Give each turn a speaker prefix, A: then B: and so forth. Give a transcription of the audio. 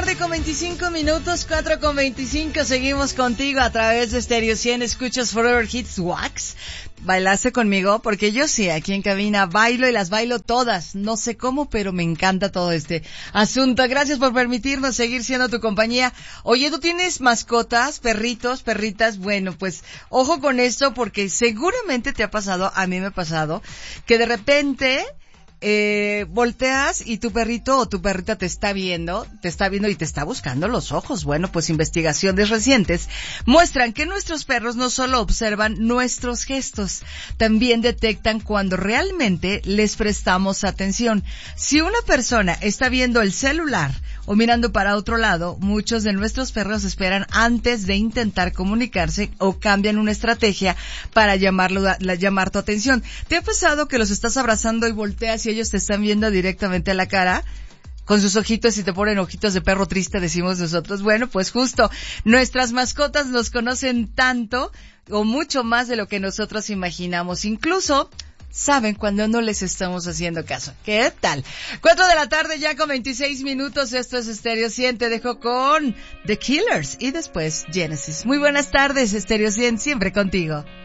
A: tarde con 25 minutos, 4:25. Seguimos contigo a través de Stereo 100. Escuchas Forever Hits Wax. ¿Bailaste conmigo? Porque yo sí, aquí en cabina bailo y las bailo todas. No sé cómo, pero me encanta todo este asunto. Gracias por permitirnos seguir siendo tu compañía. Oye, ¿tú tienes mascotas, perritos, perritas? Bueno, pues ojo con esto porque seguramente te ha pasado, a mí me ha pasado, que de repente volteas y tu perrito o tu perrita te está viendo y te está buscando los ojos. Bueno, pues investigaciones recientes muestran que nuestros perros no solo observan nuestros gestos, también detectan cuando realmente les prestamos atención. Si una persona está viendo el celular o mirando para otro lado, muchos de nuestros perros esperan antes de intentar comunicarse o cambian una estrategia para llamar tu atención. ¿Te ha pasado que los estás abrazando y volteas y ellos te están viendo directamente a la cara? Con sus ojitos y te ponen ojitos de perro triste, decimos nosotros. Bueno, pues justo, nuestras mascotas nos conocen tanto o mucho más de lo que nosotros imaginamos. Incluso saben cuando no les estamos haciendo caso. ¿Qué tal? 4 de la tarde ya con 26 minutos. Esto es Stereo 100. Te dejo con The Killers y después Genesis. Muy buenas tardes, Stereo 100, siempre contigo.